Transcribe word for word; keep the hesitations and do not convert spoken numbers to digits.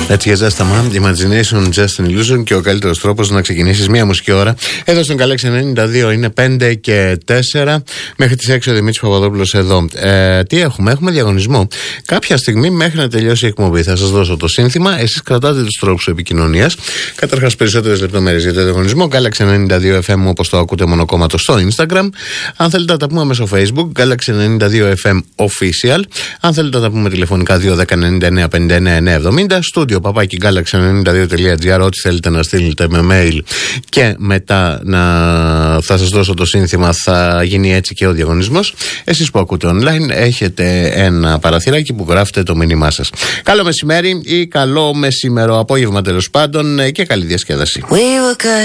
Έτσι για ζέσταμα, Imagination, Just an Illusion, και ο καλύτερος τρόπος να ξεκινήσεις μία μουσική ώρα εδώ στον Καλέξη ενενήντα δύο είναι πέντε και τέσσερα. Μέχρι τις έξι ο Δημήτρης Παπαδόπουλος εδώ. Ε, τι έχουμε, έχουμε διαγωνισμό. Κάποια στιγμή μέχρι να τελειώσει η εκπομπή θα σας δώσω το σύνθημα. Εσείς κρατάτε τους τρόπους επικοινωνίας. Καταρχάς, περισσότερες λεπτομέρειες για το διαγωνισμό. Galaxy ενενήντα δύο εφ εμ, όπως το ακούτε μονοκόμματο, στο Instagram. Αν θέλετε να τα πούμε μέσω Facebook, Galaxy ενενήντα δύο εφ εμ Official. Αν θέλετε να τα πούμε τηλεφωνικά, δύο ένα μηδέν ενενήντα εννέα πενήντα εννέα εννιακόσια εβδομήντα. Στούντιο παπάκι Galaxy ενενήντα δύο τελεία τζι άρ. Ό,τι θέλετε να στείλετε με mail και μετά να θα σας δώσω το σύνθημα, θα γίνει έτσι και ο διαγωνισμός. Εσείς που ακούτε online έχετε ένα παραθυράκι που γράφετε το μήνυμά σας. Καλό μεσημέρι ή καλό μεσημερό απόγευμα, τέλος πάντων, και καλή διασκέδαση.